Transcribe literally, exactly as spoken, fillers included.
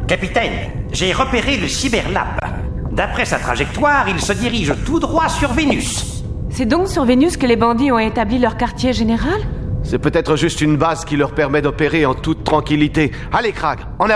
Capitaine, j'ai repéré le Cyberlab. D'après sa trajectoire, il se dirige tout droit sur Vénus. C'est donc sur Vénus que les bandits ont établi leur quartier général ? C'est peut-être juste une base qui leur permet d'opérer en toute tranquillité. Allez, Krag, en avant!